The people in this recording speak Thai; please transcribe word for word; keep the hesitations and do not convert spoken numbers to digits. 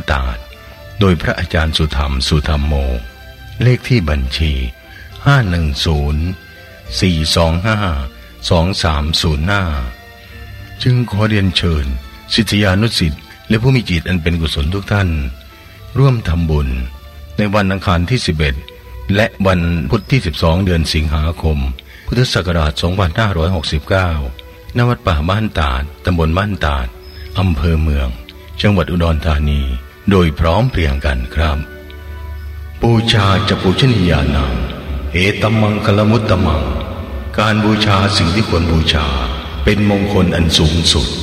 ตาดโดยพระอาจารย์สุธรรมสุธรรมโมเลขที่บัญชีห้าหนึ่งศูนย์ สี่ สอง ห้า สอง สาม ศูนย์ ห้าจึงขอเรียนเชิญศิษยานุศิษย์และผู้มีจิตอันเป็นกุศลทุกท่านร่วมทำบุญในวันอังคารที่สิบเอ็ดและวันพุธที่สิบสองเดือนสิงหาคมพุทธศักราชสองพันห้าร้อยหกสิบเก้าณวัดป่าบ้านตาดตำบลบ้านตาดอำเภอเมืองจังหวัดอุดรธานีโดยพร้อมเพรียงกันครับบูชาจะปูชนียานังเอตัมมังคลมุตตมังการบูชาสิ่งที่ควรบูชาเป็นมงคลอันสูงสุด